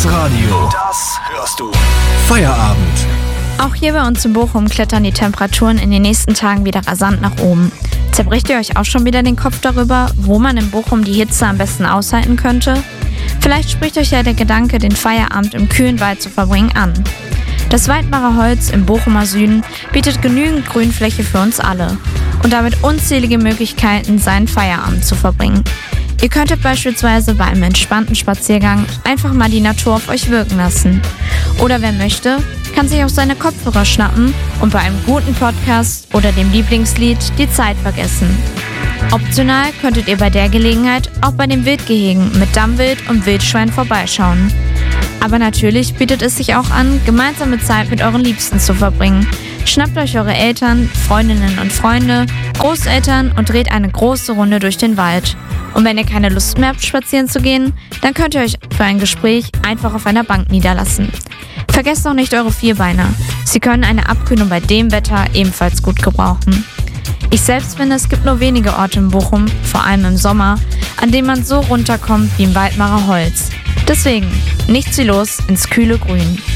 Das Radio. Das hörst du. Feierabend. Auch hier bei uns in Bochum klettern die Temperaturen in den nächsten Tagen wieder rasant nach oben. Zerbricht ihr euch auch schon wieder den Kopf darüber, wo man in Bochum die Hitze am besten aushalten könnte? Vielleicht spricht euch ja der Gedanke, den Feierabend im kühlen Wald zu verbringen, an. Das Weidmarer Holz im Bochumer Süden bietet genügend Grünfläche für uns alle und damit unzählige Möglichkeiten, seinen Feierabend zu verbringen. Ihr könntet beispielsweise bei einem entspannten Spaziergang einfach mal die Natur auf euch wirken lassen. Oder wer möchte, kann sich auch seine Kopfhörer schnappen und bei einem guten Podcast oder dem Lieblingslied die Zeit vergessen. Optional könntet ihr bei der Gelegenheit auch bei den Wildgehegen mit Dammwild und Wildschwein vorbeischauen. Aber natürlich bietet es sich auch an, gemeinsame Zeit mit euren Liebsten zu verbringen. Schnappt euch eure Eltern, Freundinnen und Freunde, Großeltern und dreht eine große Runde durch den Wald. Und wenn ihr keine Lust mehr habt, spazieren zu gehen, dann könnt ihr euch für ein Gespräch einfach auf einer Bank niederlassen. Vergesst auch nicht eure Vierbeiner. Sie können eine Abkühlung bei dem Wetter ebenfalls gut gebrauchen. Ich selbst finde, es gibt nur wenige Orte in Bochum, vor allem im Sommer, an denen man so runterkommt wie im Weidmarer Holz. Deswegen, nichts wie los ins kühle Grün.